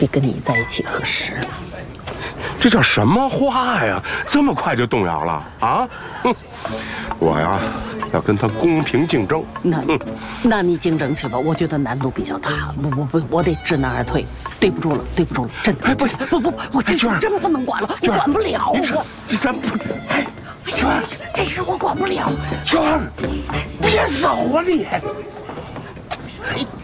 比跟你在一起合适。 这叫什么话呀？这么快就动摇了啊？我呀，要跟他公平竞争。 那你竞争去吧，我觉得难度比较大。不，我得知难而退。对不住了，真的。 哎，不， 我真不能管了，我管不了。 咱不，哎，娟儿， 这事我管不了。 娟儿，别走啊你！ 哎。